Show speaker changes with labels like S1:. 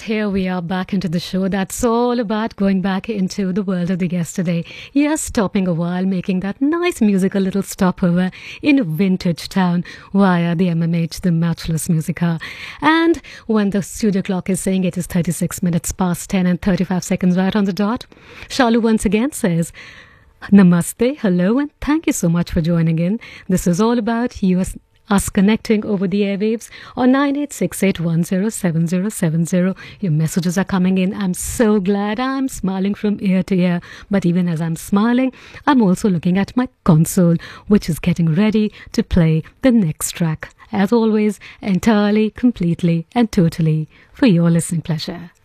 S1: here we are back into the show that's all about going back into the world of the yesterday. Yes, stopping a while, making that nice musical little stopover in a vintage town via the MMH, the Matchless Musica. And when the studio clock is saying it is 36 minutes past 10 and 35 seconds right on the dot, Shalu once again says, Namaste, hello, and thank you so much for joining in. This is all about us connecting over the airwaves on 9868107070. Your messages are coming in. I'm so glad. I'm smiling from ear to ear. But even as I'm smiling, I'm also looking at my console, which is getting ready to play the next track. As always, entirely, completely, and totally for your listening pleasure.